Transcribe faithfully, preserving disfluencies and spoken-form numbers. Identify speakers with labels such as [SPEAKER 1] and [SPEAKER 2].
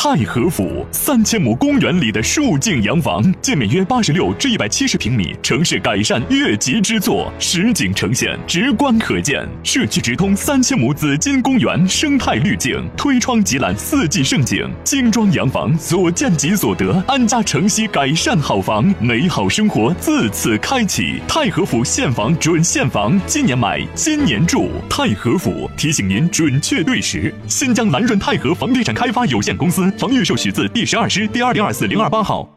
[SPEAKER 1] 太和府三千亩公园里的竖景洋房，建面约八十六至一百七十平米，城市改善越级之作，实景呈现，直观可见。社区直通三千亩紫金公园生态滤镜，推窗即览四季盛景。精装洋房，所见即所得，安家城西改善好房，美好生活自此开启。太和府现房准现房，今年买，今年住。太和府提醒您准确对时。新疆蓝润太和房地产开发有限公司房预授许字第十二师第二零二四零二八号。